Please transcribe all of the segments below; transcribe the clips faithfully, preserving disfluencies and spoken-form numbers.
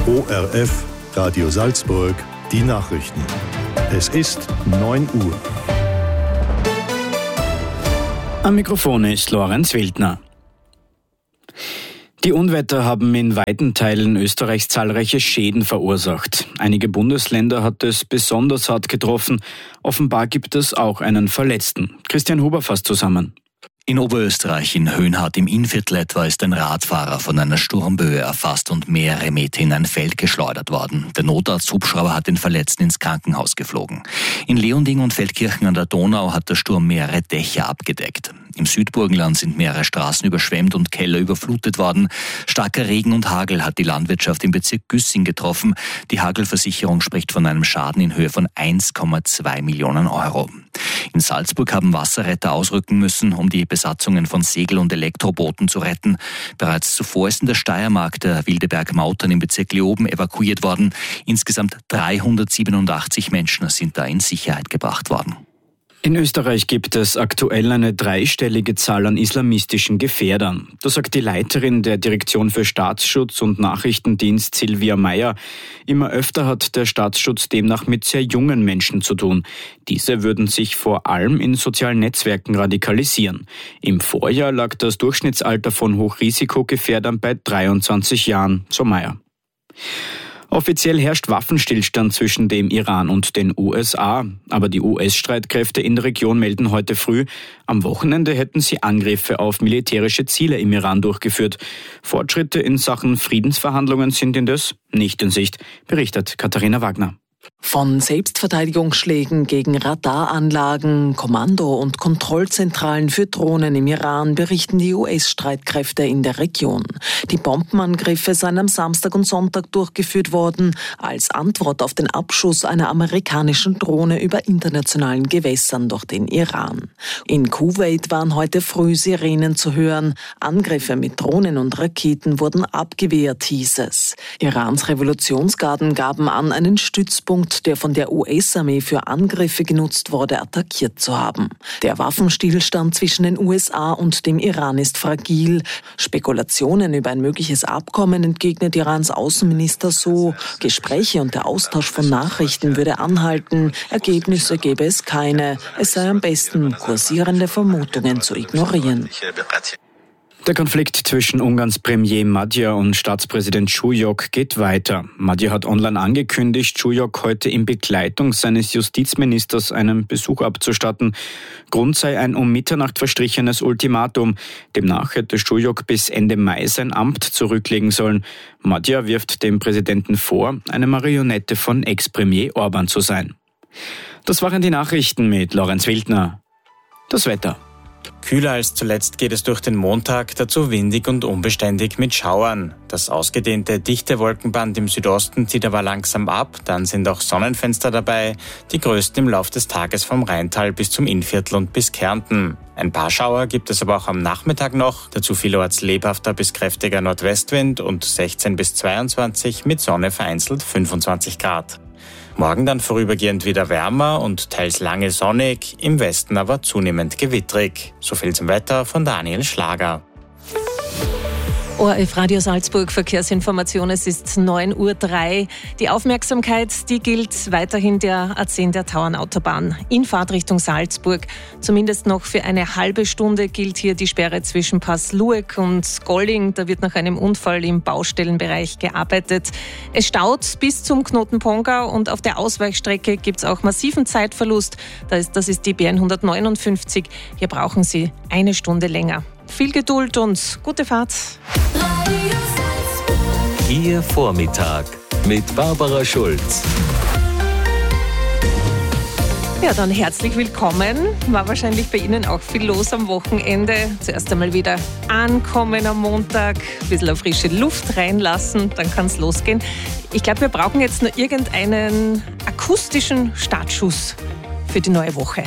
O R F, Radio Salzburg, die Nachrichten. Es ist neun Uhr. Am Mikrofon ist Lorenz Wildner. Die Unwetter haben in weiten Teilen Österreichs zahlreiche Schäden verursacht. Einige Bundesländer hat es besonders hart getroffen. Offenbar gibt es auch einen Verletzten. Christian Huber fasst zusammen. In Oberösterreich, in Höhenhardt im Innviertel etwa, ist ein Radfahrer von einer Sturmböe erfasst und mehrere Meter in ein Feld geschleudert worden. Der Notarzthubschrauber hat den Verletzten ins Krankenhaus geflogen. In Leonding und Feldkirchen an der Donau hat der Sturm mehrere Dächer abgedeckt. Im Südburgenland sind mehrere Straßen überschwemmt und Keller überflutet worden. Starker Regen und Hagel hat die Landwirtschaft im Bezirk Güssing getroffen. Die Hagelversicherung spricht von einem Schaden in Höhe von eins Komma zwei Millionen Euro. In Salzburg haben Wasserretter ausrücken müssen, um die Besatzungen von Segel- und Elektrobooten zu retten. Bereits zuvor ist in der Steiermark der Wildeberg-Mautern im Bezirk Leoben evakuiert worden. Insgesamt dreihundertsiebenundachtzig Menschen sind da in Sicherheit gebracht worden. In Österreich gibt es aktuell eine dreistellige Zahl an islamistischen Gefährdern. Das sagt die Leiterin der Direktion für Staatsschutz und Nachrichtendienst Silvia Meyer. Immer öfter hat der Staatsschutz demnach mit sehr jungen Menschen zu tun. Diese würden sich vor allem in sozialen Netzwerken radikalisieren. Im Vorjahr lag das Durchschnittsalter von Hochrisikogefährdern bei dreiundzwanzig Jahren, so Meyer. Offiziell herrscht Waffenstillstand zwischen dem Iran und den U S A. Aber die U S-Streitkräfte in der Region melden heute früh, am Wochenende hätten sie Angriffe auf militärische Ziele im Iran durchgeführt. Fortschritte in Sachen Friedensverhandlungen sind indes nicht in Sicht, berichtet Katharina Wagner. Von Selbstverteidigungsschlägen gegen Radaranlagen, Kommando- und Kontrollzentralen für Drohnen im Iran berichten die U S-Streitkräfte in der Region. Die Bombenangriffe seien am Samstag und Sonntag durchgeführt worden, als Antwort auf den Abschuss einer amerikanischen Drohne über internationalen Gewässern durch den Iran. In Kuwait waren heute früh Sirenen zu hören. Angriffe mit Drohnen und Raketen wurden abgewehrt, hieß es. Irans Revolutionsgarden gaben an, einen Stützpunkt, der von der U S-Armee für Angriffe genutzt wurde, attackiert zu haben. Der Waffenstillstand zwischen den U S A und dem Iran ist fragil. Spekulationen über ein mögliches Abkommen entgegnet Irans Außenminister so. Gespräche und der Austausch von Nachrichten würde anhalten. Ergebnisse gäbe es keine. Es sei am besten, kursierende Vermutungen zu ignorieren. Der Konflikt zwischen Ungarns Premier Magyar und Staatspräsident Schujok geht weiter. Magyar hat online angekündigt, Schujok heute in Begleitung seines Justizministers einen Besuch abzustatten. Grund sei ein um Mitternacht verstrichenes Ultimatum. Demnach hätte Schujok bis Ende Mai sein Amt zurücklegen sollen. Magyar wirft dem Präsidenten vor, eine Marionette von Ex-Premier Orban zu sein. Das waren die Nachrichten mit Lorenz Wildner. Das Wetter. Kühler als zuletzt geht es durch den Montag, dazu windig und unbeständig mit Schauern. Das ausgedehnte, dichte Wolkenband im Südosten zieht aber langsam ab, dann sind auch Sonnenfenster dabei, die größten im Lauf des Tages vom Rheintal bis zum Innviertel und bis Kärnten. Ein paar Schauer gibt es aber auch am Nachmittag noch, dazu vielerorts lebhafter bis kräftiger Nordwestwind und sechzehn bis zweiundzwanzig, mit Sonne vereinzelt fünfundzwanzig Grad. Morgen dann vorübergehend wieder wärmer und teils lange sonnig, im Westen aber zunehmend gewittrig. So viel zum Wetter von Daniel Schlager. O R F Radio Salzburg, Verkehrsinformation, es ist neun Uhr drei. Die Aufmerksamkeit, die gilt weiterhin der A zehn der Tauernautobahn in Fahrtrichtung Salzburg. Zumindest noch für eine halbe Stunde gilt hier die Sperre zwischen Pass Lueck und Golling. Da wird nach einem Unfall im Baustellenbereich gearbeitet. Es staut bis zum Knoten Pongau und auf der Ausweichstrecke gibt es auch massiven Zeitverlust. Das ist, das ist die B hundertneunundfünfzig. Hier brauchen Sie eine Stunde länger. Viel Geduld und gute Fahrt. Ihr Vormittag mit Barbara Schulz. Ja, dann herzlich willkommen. War wahrscheinlich bei Ihnen auch viel los am Wochenende. Zuerst einmal wieder ankommen am Montag, ein bisschen frische Luft reinlassen, dann kann es losgehen. Ich glaube, wir brauchen jetzt nur irgendeinen akustischen Startschuss für die neue Woche.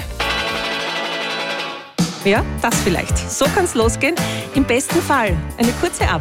Ja, das vielleicht. So kann es losgehen. Im besten Fall eine kurze Abfahrt.